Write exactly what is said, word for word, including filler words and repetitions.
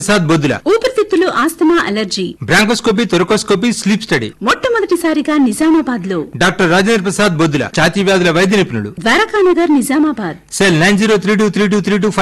ప్రసాద్ బొద్దుల, ఊపిరితిత్తులు, asthma, allergy, bronchoscopy, thoracoscopy, sleep study. మొట్టమొదటిసారిగా నిజామాబాద్ లో డాక్టర్ రాజేంద్ర ప్రసాద్ బొద్దుల, ఛాతీ వ్యాధుల వైద్య నిపుణులు. Dwarakanagar, Nizamabad. Cell nine zero three two three two three two